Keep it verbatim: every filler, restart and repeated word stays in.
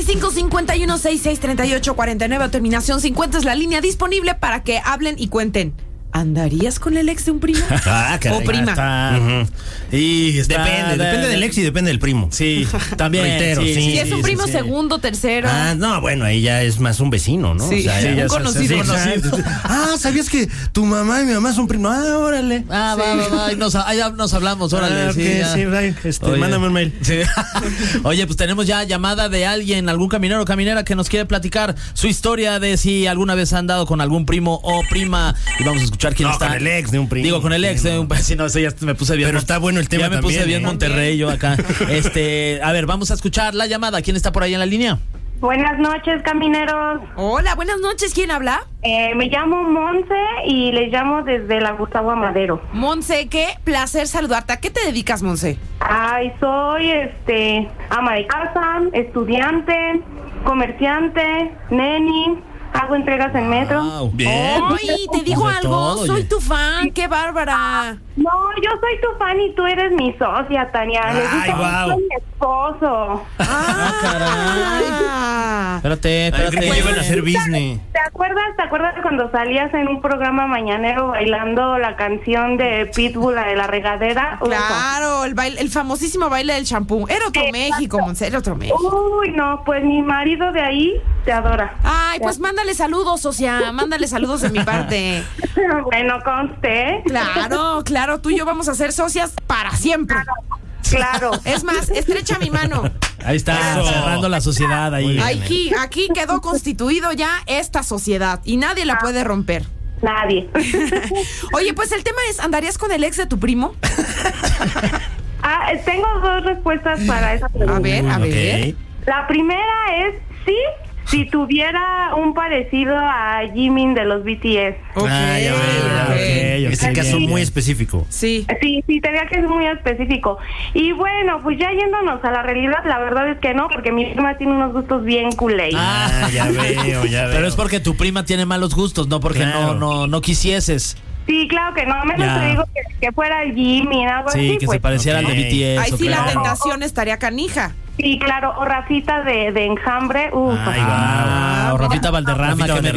y cinco, cincuenta y uno, sesenta y seis, treinta y ocho, cuarenta y nueve, terminación cincuenta es la línea disponible para que hablen y cuenten. ¿Andarías con el ex de un primo? Ah, caray, o prima. Está, uh-huh. Y está, depende, de, depende de, del ex y depende del primo. Sí, también. Reitero, sí, sí, si es un sí, primo sí, segundo, tercero. Ah, no, bueno, ahí ya es más un vecino, ¿no? Sí, o sea, sí, ya un conocido. Sí, conocido. Ah, ¿sabías que tu mamá y mi mamá son primos? Ah, órale. Ah, sí. va, va, va. Nos, allá nos hablamos, órale. Ah, sí, okay, ya. sí, right. este, mándame un mail. Sí. Oye, pues tenemos ya llamada de alguien, algún caminero o caminera que nos quiere platicar su historia de si alguna vez han dado con algún primo o prima. Y vamos a escuchar quién no, está. Con el ex de un primo. Digo, con el ex de un primo. Sí, no, sé, ya me puse bien. Pero está bueno el tema Ya me también, puse bien ¿eh? Monterrey yo acá. Este, a ver, vamos a escuchar la llamada. ¿Quién está por ahí en la línea? Buenas noches, camineros. Hola, buenas noches. ¿Quién habla? Eh, me llamo Monse y les llamo desde la Gustavo Amadero. Monse, qué placer saludarte. ¿A qué te dedicas, Monse? Ay, soy este ama de casa, estudiante, comerciante, neni. Hago entregas en metro. Wow. Bien. Ay, ¿te dijo De algo? todo, Soy oye. tu fan. ¡Qué bárbara! No, yo soy tu fan y tú eres mi socia, Tania. Les Ay, gusta guau. mucho mi esposo. Ah, Ah, Espérate, Ay, espérate. creí que iban a hacer business. ¿Te acuerdas, ¿Te acuerdas cuando salías en un programa mañanero bailando la canción de Pitbull, la de la regadera? claro, el baile, el famosísimo baile del champú. Era otro Exacto. México, Monse, era otro México. Uy, no, pues mi marido de ahí te adora. Ay, pues mándale saludos, socia. Mándale saludos de mi parte. Bueno, conste. Claro, claro, tú y yo vamos a ser socias para siempre. Claro. Es más, estrecha mi mano. Ahí está, Eso. cerrando la sociedad ahí. Aquí, aquí quedó constituido ya esta sociedad y nadie la puede romper. Nadie. Oye, pues el tema es, ¿andarías con el ex de tu primo? Ah, tengo dos respuestas para esa pregunta. A ver, a ver. Ok. La primera es sí, si tuviera un parecido a Jimin de los B T S. Ok, Ah, ya veo, ok. ok, ok. Ese Ok, caso bien, muy bien. específico. Sí. Sí, sí, tenía que ser muy específico. Y bueno, pues ya yéndonos a la realidad, la verdad es que no, porque mi prima tiene unos gustos bien culés. Ah, ya veo, ya veo. Pero es porque tu prima tiene malos gustos, no porque Claro. no, no, no quisieses. Sí, claro que no, a menos Ya. te digo que, que fuera el Jimmy, algo Sí, así. que pues, se pareciera ok. al de B T S. Ahí o sí la claro. tentación estaría canija. Sí, claro, o Rafita de, de Enjambre. Uf, Ay, Ah, o Rafita Valderrama, Rafita que me